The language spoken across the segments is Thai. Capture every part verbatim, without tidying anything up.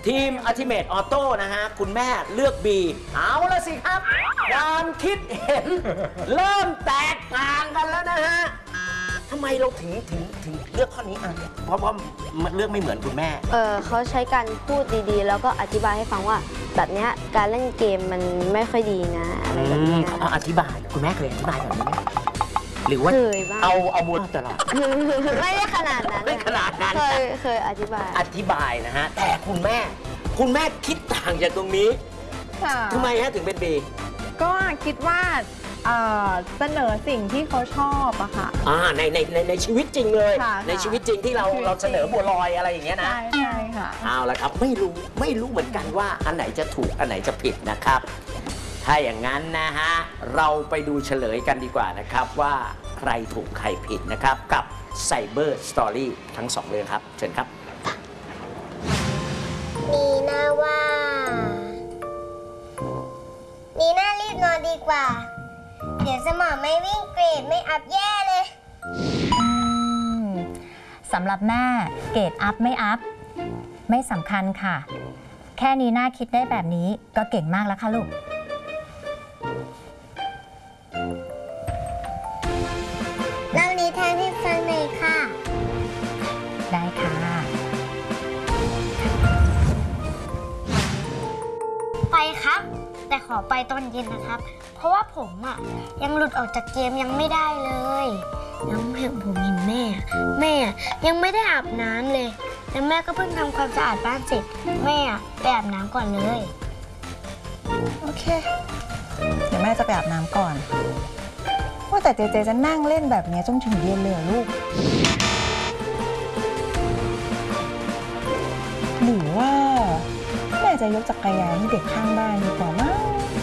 ทีม Ultimate Auto นะฮะคุณแม่เลือก B เอาละสิครับความคิดเห็นเริ่มแตกต่างกันแล้วนะฮะทำไมเราถึงถึงถึงเลือกข้อนี้อ่ะเพราะว่ามันเลือกไม่เหมือนคุณแม่เออเขาใช้การพูดดีๆแล้วก็อธิบายให้ฟังว่าแบบนี้การเล่นเกมมันไม่ค่อยดีนะอะไรแบบนี้เอาอธิบายคุณแม่เคยอธิบายแบบนี้ไหมหรือว่าเอาเอาบุญตลอดไม่ได้ขนาดนั้นไม่ขนาดนั้นเคยเคยอธิบายอธิบายนะฮะแต่คุณแม่คุณแม่คิดต่างจากตรงนี้ทำไมฮะถึงเป็นบีก็คิดว่าเสนอสิ่งที่เขาชอบอะค่ะอ่าในในในในชีวิตจริงเลยในชีวิตจริงที่เราเราเสนอบัวลอยอะไรอย่างเงี้ยนะใช่ใช่ค่ะเอาละครับไม่รู้ไม่รู้เหมือนกันว่าอันไหนจะถูกอันไหนจะผิดนะครับถ้าอย่างนั้นนะฮะเราไปดูเฉลยกันดีกว่านะครับว่าใครถูกใครผิดนะครับกับ Cyber Story ทั้งสองเรื่องครับเชิญครับนีน่าว่านีน่ารีบนอนดีกว่าเดี๋ยวสมองไม่วิ่งเกรดไม่อัพแย่เลยสำหรับแม่เกรดอัพไม่อัพไม่สำคัญค่ะแค่นีน่าคิดได้แบบนี้ก็เก่งมากแล้วค่ะลูกเล่านิทานให้ฟังหน่อยค่ะได้ค่ะไปครับแต่ขอไปตอนเย็นนะครับเพราะว่าผมอ่ะยังหลุดออกจากเกมยังไม่ได้เลยแล้วเห็นผมเห็นแม่แม่ยังไม่ได้อาบน้ำเลยแล้วแม่ก็เพิ่งทำความสะอาดบ้านเสร็จแม่ไปอาบน้ำก่อนเลยโอเคเดี๋ยวแม่จะไปอาบน้ำก่อนว่าแต่เจเจจะนั่งเล่นแบบนี้จนถึงเย็นเลยลูกหรือว่าแม่จะยกจักรยานให้เด็กข้างบ้านดีกว่ามั้ง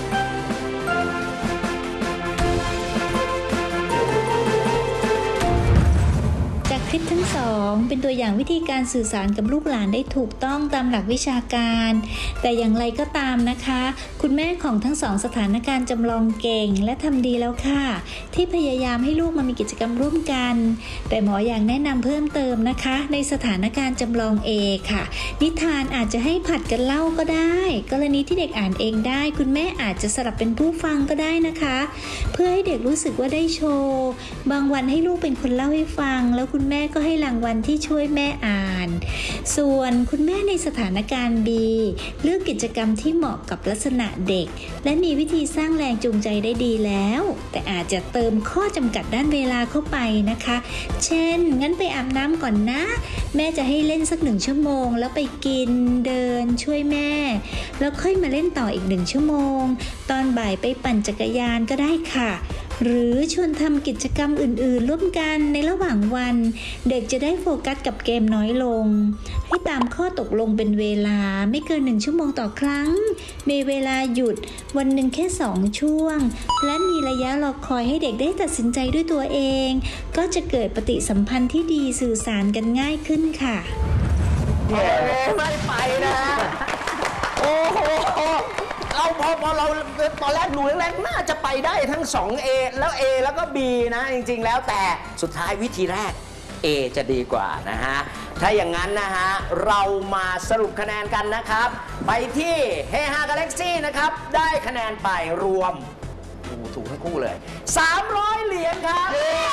จากคลิปทั้งสองเป็นตัวอย่างวิธีการสื่อสารกับลูกหลานได้ถูกต้องตามหลักวิชาการแต่อย่างไรก็ตามนะคะคุณแม่ของทั้งสองสถานการณ์จำลองเก่งและทำดีแล้วค่ะที่พยายามให้ลูกมามีกิจกรรมร่วมกันแต่หมออยากแนะนำเพิ่มเติมนะคะในสถานการณ์จำลอง A ค่ะนิทานอาจจะให้ผัดกันเล่าก็ได้กรณีที่เด็กอ่านเองได้คุณแม่อาจจะสลับเป็นผู้ฟังก็ได้นะคะเพื่อให้เด็กรู้สึกว่าได้โชว์บางวันให้ลูกเป็นคนเล่าให้ฟังแล้วคุณแม่ก็ให้รางวัลที่ช่วยแม่อ่านส่วนคุณแม่ในสถานการณ์ B เลือกกิจกรรมที่เหมาะกับลักษณะเด็กและมีวิธีสร้างแรงจูงใจได้ดีแล้วแต่อาจจะเติมข้อจำกัดด้านเวลาเข้าไปนะคะเช่นงั้นไปอาบน้ำก่อนนะแม่จะให้เล่นสักหนึ่งชั่วโมงแล้วไปกินเดินช่วยแม่แล้วค่อยมาเล่นต่ออีกหนึ่งชั่วโมงตอนบ่ายไปปั่นจักรยานก็ได้ค่ะหรือชวนทำกิจกรรมอื่นๆร่วมกันในระหว่างวันเด็กจะได้โฟกัสกับเกมน้อยลงให้ตามข้อตกลงเป็นเวลาไม่เกินหนึ่งชั่วโมงต่อครั้งมีเวลาหยุดวันหนึ่งแค่สองช่วงและมีระยะรอคอยให้เด็กได้ตัดสินใจด้วยตัวเองก็จะเกิดปฏิสัมพันธ์ที่ดีสื่อสารกันง่ายขึ้นค่ะไม่ไปนะโอ้โหเราพอพอเราตอนแรกดูแรกๆน่าจะไปได้ทั้ง สอง เอ แล้ว A แล้วก็ B นะจริงๆแล้วแต่สุดท้ายวิธีแรก A จะดีกว่านะฮะถ้าอย่างนั้นนะฮะเรามาสรุปคะแนนกันนะครับไปที่เฮฮากาแล็กซี่นะครับได้คะแนนไปรวมถูกทั้งคู่เลยสามร้อยเหรียญครับ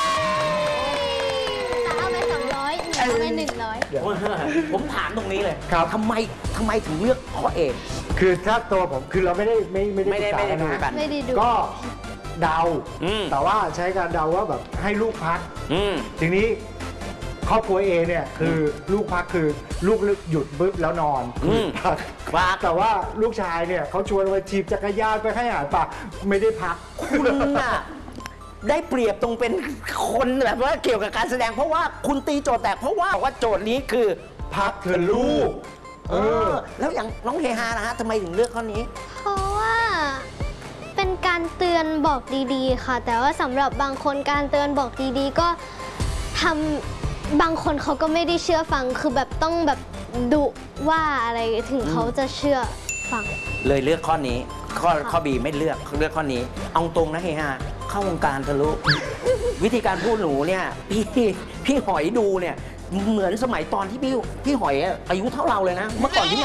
เอาไปสองร้อยเอาไปหนึ่งร้อยผมถามตรงนี้เลยทำไมทำไมถึงเลือกข้อ A คือถ้าตัวผมคือเราไม่ได้ไม่ไม่ได้ไม่ได้ไม่ได้ดูกันก็เดาแต่ว่าใช้การเดาว่าแบบให้ลูกพักทีนี้ครอบครัวเอเนี่ยคือลูกพักคือลูกหยุดบึ๊บแล้วนอนพักแต่ว่าลูกชายเนี่ยเขาชวนไปถีบจักรยานไปให้อาหารปลาไม่ได้พักคุณน่ะได้เปรียบตรงเป็นคนแบบว่าเกี่ยวกับการแสดงเพราะว่าคุณตีโจทย์แตกเพราะว่าว่าโจทย์นี้คือพักเธอลูกเออแล้วอย่างน้องเฮฮานะฮะทำไมถึงเลือกข้อนี้เพราะว่าเป็นการเตือนบอกดีๆค่ะแต่ว่าสำหรับบางคนการเตือนบอกดีๆก็ทำบางคนเขาก็ไม่ได้เชื่อฟังคือแบบต้องแบบดุว่าอะไรถึงเขาจะเชื่อฟังเลยเลือกข้อนี้ข้อข้อ B ไม่เลือกเลือกข้อนี้เอาตรงนะเฮฮาเข้าวงการทะลุวิธีการพูดหนูเนี่ยพี่พี่หอยดูเนี่ยเหมือนสมัยตอนที่พี่พี่หอยอายุเท่าเราเลยนะเมื่อก่อนที่